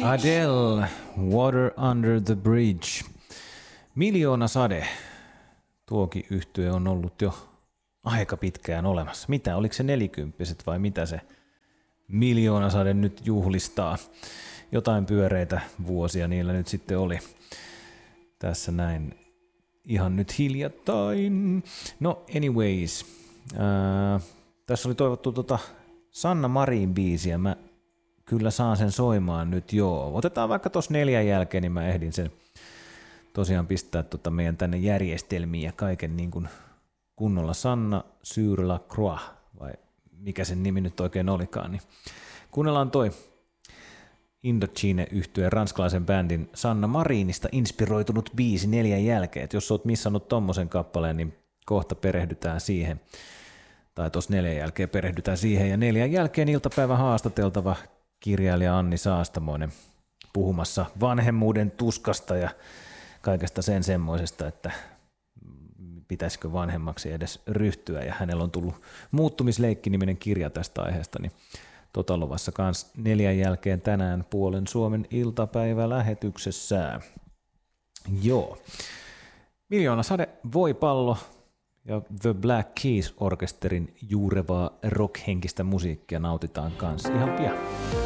Adele, Water Under the Bridge. Miljoona sade. Tuokin yhtye on ollut jo aika pitkään olemassa. Mitä, oliko se 40 vai mitä se miljoona sade nyt juhlistaa? Jotain pyöreitä vuosia niillä nyt sitten oli. Tässä näin ihan nyt hiljattain. No anyways, tässä oli toivottu Sanna Marin biisiä. Mä kyllä saan sen soimaan nyt joo. Otetaan vaikka tuossa 4 jälkeen, niin mä ehdin sen tosiaan pistää meidän tänne järjestelmiin ja kaiken niin kuin kunnolla. Sanna sur la Croix, vai mikä sen nimi nyt oikein olikaan. Niin kuunnellaan toi Indochine-yhtyeen ranskalaisen bändin Sanna Marinista inspiroitunut biisi 4 jälkeen. Et jos oot missannut tommosen kappaleen, niin kohta perehdytään siihen. Tai tuossa 4 jälkeen perehdytään siihen. Ja 4 jälkeen iltapäivän haastateltava kirjailija Anni Saastamoinen puhumassa vanhemmuuden tuskasta ja kaikesta sen semmoisesta, että pitäisikö vanhemmaksi edes ryhtyä. Ja hänellä on tullut Muuttumisleikki-niminen kirja tästä aiheesta, niin luvassa kans 4 jälkeen tänään puolen Suomen iltapäivälähetyksessä. Joo. Miljoona sade, Voipallo ja The Black Keys -orkesterin juurevaa rockhenkistä musiikkia nautitaan kanssa ihan pian.